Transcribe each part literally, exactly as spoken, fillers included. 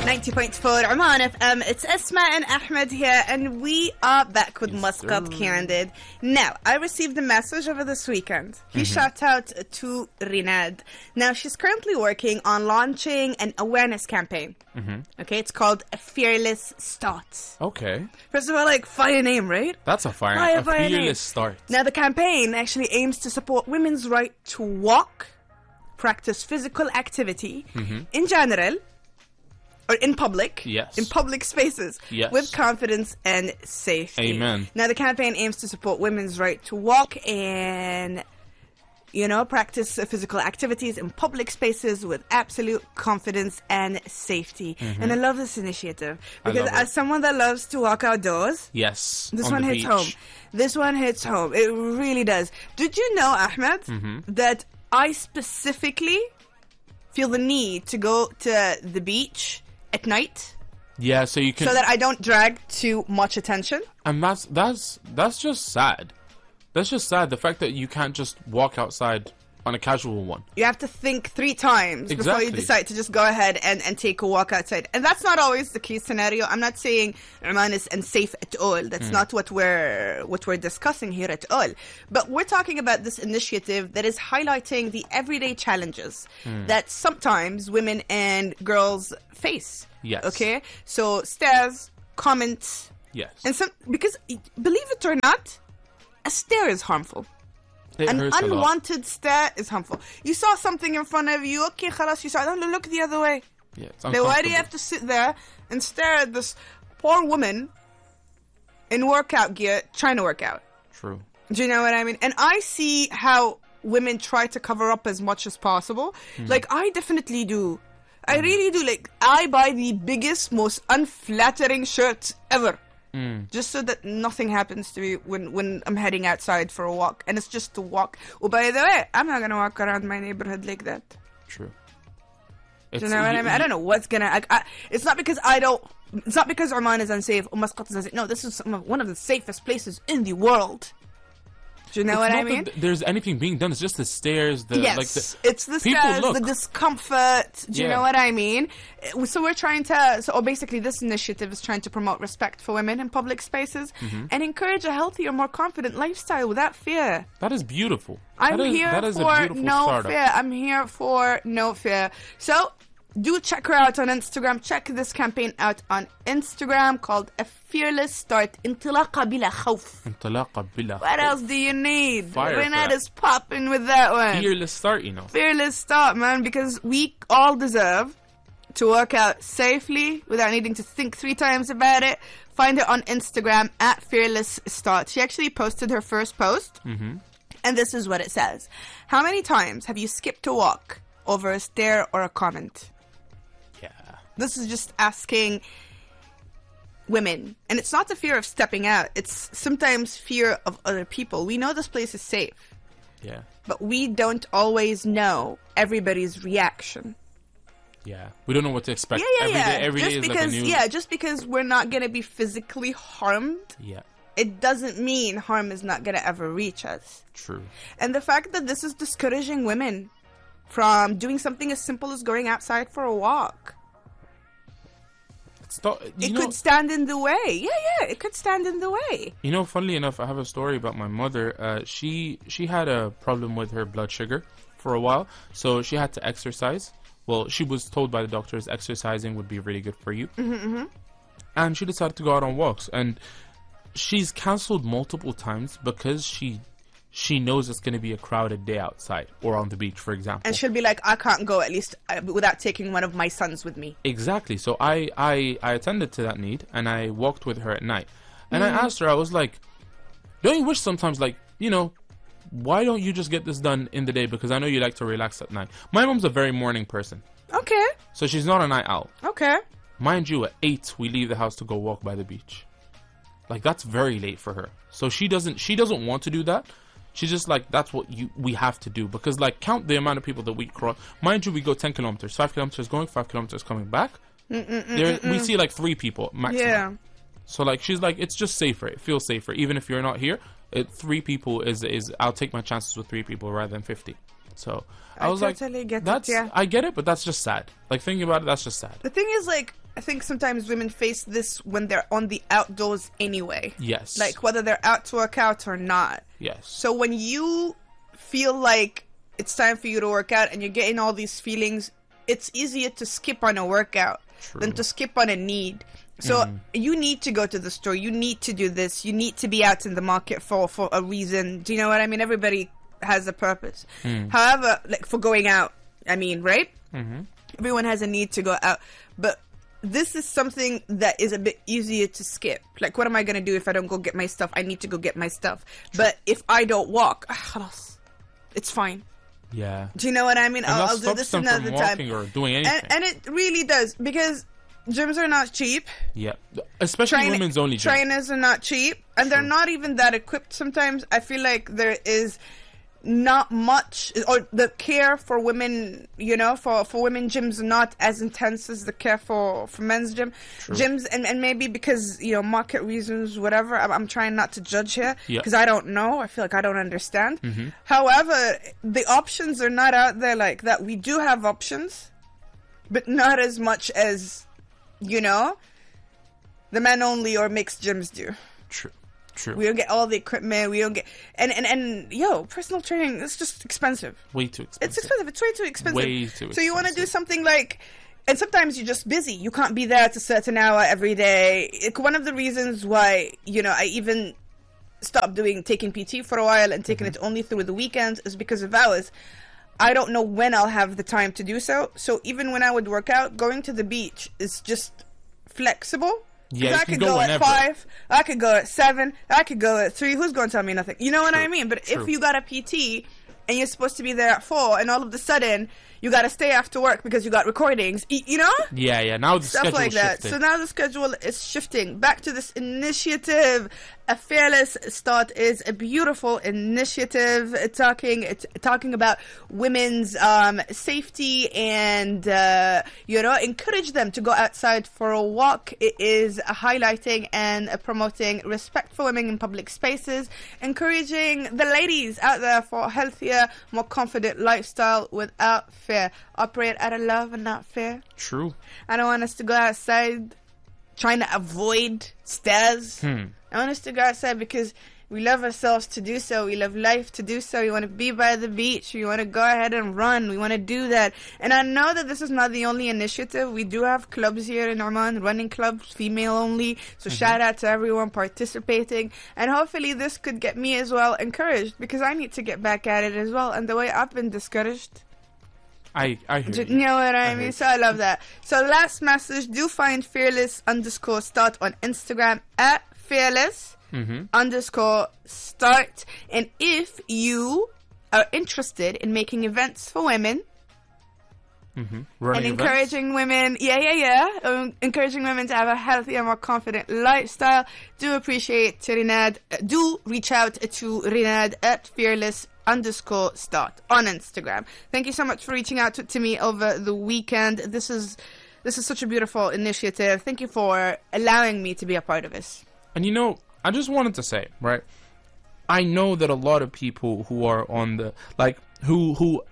ninety point four Oman F M. It's Esma and Ahmed here, and we are back with Yes, Muscat sir. Candid. Now, I received a message over this weekend. He Mm-hmm. shout out to Rinad. Now, she's currently working on launching an awareness campaign. Mm-hmm. Okay, it's called A Fearless Start. Okay. First of all, like, fire name, right? That's a fire, Fire, a fire name. fearless start. Now, the campaign actually aims to support women's right to walk, practice physical activity in general, or in public, Yes. in public spaces, Yes. with confidence and safety. Amen. Now, the campaign aims to support women's right to walk and, you know, practice uh, physical activities in public spaces with absolute confidence and safety. And I love this initiative I because love it. as someone that loves to walk outdoors, Yes. this on one the hits beach. home. This one hits home. It really does. Did you know, Ahmed, Mm-hmm. that I specifically feel the need to go to the beach at night Yeah, so you can. so that I don't drag too much attention? and that's that's that's just sad. That's just sad. The fact that you can't just walk outside on a casual one. You have to think three times before you Exactly. decide to just go ahead and, and take a walk outside. And that's not always the case scenario. I'm not saying Oman is unsafe at all. That's Hmm. not what we're what we're discussing here at all. But we're talking about this initiative that is highlighting the everyday challenges Hmm. that sometimes women and girls face. Yes. Okay? So stares, comments, Yes. and some because believe it or not, a stare is harmful. It An hurts a lot. unwanted stare is harmful. You saw something in front of you, okay, khalas, you saw it, don't look the other way. Yeah, it's Then why do you uncomfortable. have to sit there and stare at this poor woman in workout gear trying to work out? True. Do you know what I mean? And I see how women try to cover up as much as possible. Hmm. Like, I definitely do. I really do. Like, I buy the biggest, most unflattering shirts ever. Mm. Just so that nothing happens to me when, when I'm heading outside for a walk. And it's just to walk. Oh, by the way, I'm not going to walk around my neighborhood like that. True. Do It's, you know what I mean? I don't know what's going to... I, I, it's not because I don't... It's not because Oman is unsafe or Muscat is unsafe. No, this is some of, one of the safest places in the world. Do you know It's what I not mean? that there's anything being done. It's just the stairs. The Yes, like the, it's the people stress, look. the discomfort. Do you Yeah. know what I mean? Uh, So we're trying to. So basically, this initiative is trying to promote respect for women in public spaces Mm-hmm. and encourage a healthier, more confident lifestyle without fear. That is beautiful. I'm that is, here that is a for beautiful no startup. fear. I'm here for no fear. So do check her out on Instagram. Check this campaign out on Instagram called A Fearless Start. انطلاقة بلا خوف. انطلاقة بلا What خوف. else do you need? Fire for Renat that. is popping with that one. Fearless start, you know. Fearless start, man, because we all deserve to work out safely without needing to think three times about it. Find her on Instagram at Fearless Start. She actually posted her first post, Mm-hmm. and this is what it says. How many times have you skipped a walk over a stare or a comment? Yeah. This is just asking women. And it's not the fear of stepping out. It's sometimes fear of other people. We know this place is safe, Yeah. but we don't always know everybody's reaction. Yeah. We don't know what to expect. Yeah, yeah, every yeah. day- every just day is because, like a new. yeah, just because we're not gonna be physically harmed, Yeah. it doesn't mean harm is not gonna ever reach us. True. And the fact that this is discouraging women from doing something as simple as going outside for a walk, Stop, you it know, could stand in the way. Yeah, yeah, it could stand in the way. You know, funnily enough, I have a story about my mother. Uh, she she had a problem with her blood sugar for a while, so she had to exercise. Well, she was told by the doctors exercising would be really good for you, Mm-hmm, mm-hmm. and she decided to go out on walks. And she's cancelled multiple times because she she knows it's going to be a crowded day outside or on the beach, for example. And she'll be like, I can't go at least uh, without taking one of my sons with me. Exactly. So I, I, I attended to that need and I walked with her at night. And Mm-hmm. I asked her, I was like, don't you wish sometimes, like, you know, why don't you just get this done in the day? Because I know you like to relax at night. My mom's a very morning person. Okay, So she's not a night owl. okay. Mind you, at eight, we leave the house to go walk by the beach. Like, that's very late for her. So she doesn't, she doesn't want to do that. She's just like, that's what you we have to do. Because, like, count the amount of people that we cross. Mind you, we go ten kilometers. five kilometers going, five kilometers coming back. There, we see, like, three people maximum. Yeah. So, like, she's like, it's just safer. It feels safer. Even if you're not here, it, three people is, is I'll take my chances with three people rather than fifty. So, I, I was totally like, get it, that's, yeah. I get it, but that's just sad. Like, thinking about it, that's just sad. The thing is, like, I think sometimes women face this when they're on the outdoors anyway. Yes. Like whether they're out to work out or not. Yes. So when you feel like it's time for you to work out and you're getting all these feelings, it's easier to skip on a workout True. than to skip on a need. So Mm. you need to go to the store. You need to do this. You need to be out in the market for, for a reason. Do you know what I mean? Everybody has a purpose. Mm. However, like for going out, I mean, right? Mm-hmm. Everyone has a need to go out. But this is something that is a bit easier to skip. Like, what am I going to do if I don't go get my stuff? I need to go get my stuff. True. But if I don't walk, khalas, it's fine. Yeah. Do you know what I mean? And I'll, that I'll do stops this them another from time. walking or doing anything. And, and it really does, because gyms are not cheap. Yeah. Especially Train- women's only gym. Trainers are not cheap, and they're True. not even that equipped sometimes. I feel like there is not much, or the care for women, you know, for, for women gyms are not as intense as the care for, for men's gym. True. Gyms, and, and maybe because, you know, market reasons, whatever, I'm, I'm trying not to judge here, Yeah. because I don't know. I feel like I don't understand. Mm-hmm. However, the options are not out there like that. We do have options, but not as much as, you know, the men only or mixed gyms do. True. True. We don't get all the equipment. We don't get and and, and yo, personal training. It's just expensive. Way too expensive. It's expensive. It's way too expensive. Way too So you want to do expensive. something like, and sometimes you're just busy. You can't be there at a certain hour every day. It, one of the reasons why, you know, I even stopped doing taking P T for a while and taking Mm-hmm. it only through the weekends is because of hours. I don't know when I'll have the time to do so. So even when I would work out, going to the beach is just flexible. Yeah, 'Cause you I can could go go, whenever. at five, I could go at seven, I could go at three. Who's going to tell me nothing? You know what True. I mean? But True. if you got a P T and you're supposed to be there at four, and all of a sudden you got to stay after work because you got recordings, y- you know? Yeah, yeah. Now the Stuff schedule like that. shifted. So now the schedule is shifting. Back to this initiative. A Fearless Start is a beautiful initiative uh, talking uh, t- talking about women's um, safety and, uh, you know, encourage them to go outside for a walk. It is highlighting and uh, promoting respect for women in public spaces, encouraging the ladies out there for a healthier, more confident lifestyle without fear. Operate out of love and not fear. True. I don't want us to go outside trying to avoid stairs. Hmm. I want us to go outside because we love ourselves to do so. We love life to do so. We want to be by the beach. We want to go ahead and run. We want to do that. And I know that this is not the only initiative. We do have clubs here in Oman, running clubs, female only. So Mm-hmm. shout out to everyone participating. And hopefully this could get me as well encouraged, because I need to get back at it as well. And the way I've been discouraged. I, I hear Do you. you know what I, I mean? hear So I love that. So last message, do find fearless underscore start on Instagram at fearless Mm-hmm. underscore start. And if you are interested in making events for women Mm-hmm. Running and events? encouraging women, yeah, yeah, yeah, um, encouraging women to have a healthier, more confident lifestyle, do appreciate to Rinad, uh, do reach out to Rinad at fearless underscore start on Instagram. Thank you so much for reaching out to, to me over the weekend. This is this is such a beautiful initiative. Thank you for allowing me to be a part of this. And you know, I just wanted to say, right? I know that a lot of people who are on the like who who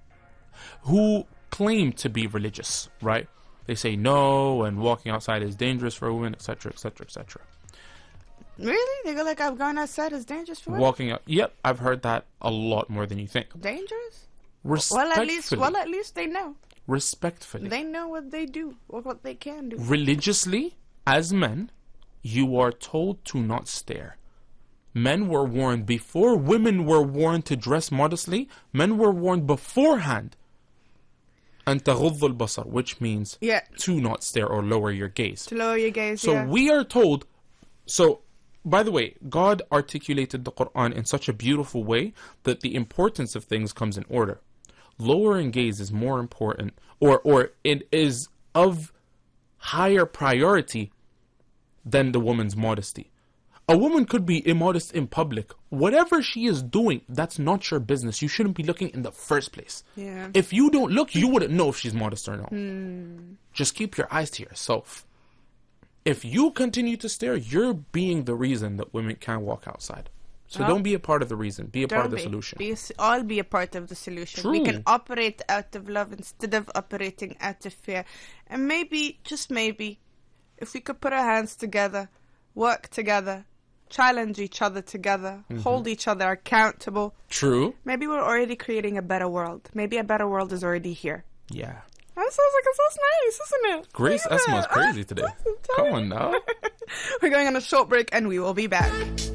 who claim to be religious, right? They say no, and walking outside is dangerous for women, et cetera, et cetera, et cetera. Really? They go like, I'm going outside is dangerous for women? Walking out, yep, I've heard that a lot more than you think. Dangerous? Respectfully, Well, at least, well, at least they know. respectfully, They know what they do, or what they can do. religiously, as men, you are told to not stare. Men were warned before women were warned to dress modestly. Men were warned beforehand. أن تغض البصر, which means Yeah, to not stare or lower your gaze. to lower your gaze. So yeah. we are told. So, by the way, God articulated the Quran in such a beautiful way that the importance of things comes in order. Lowering gaze is more important, or or it is of higher priority than the woman's modesty. A woman could be immodest in public. Whatever she is doing, that's not your business. You shouldn't be looking in the first place. Yeah. If you don't look, you wouldn't know if she's modest or not. Hmm. Just keep your eyes to yourself. If you continue to stare, you're being the reason that women can't walk outside. So Well, don't be a part of the reason. Be a part of the Don't be. solution. Be s- all be a part of the solution. We True. can operate out of love instead of operating out of fear. And maybe, just maybe, if we could put our hands together, work together, challenge each other together, Mm-hmm. hold each other accountable, True. maybe we're already creating a better world. Maybe a better world is already here. Yeah. That sounds like it sounds nice, isn't it? Grace Look at Esma's that. crazy today. Ah, Come on now. We're going on a short break and we will be back.